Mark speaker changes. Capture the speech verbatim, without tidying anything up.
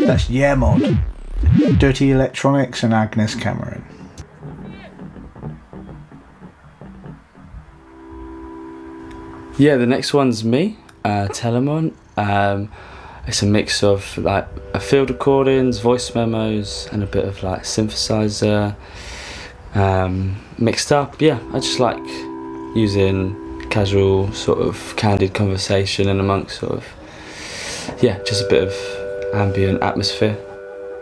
Speaker 1: That's Yermod, Dirty Electronics and Agnes Cameron.
Speaker 2: Yeah, the next one's me, uh, Telemon. Um, it's a mix of like a field recordings, voice memos, and a bit of like synthesizer um, mixed up. Yeah, I just like using casual sort of candid conversation and amongst sort of yeah, just a bit of ambient atmosphere.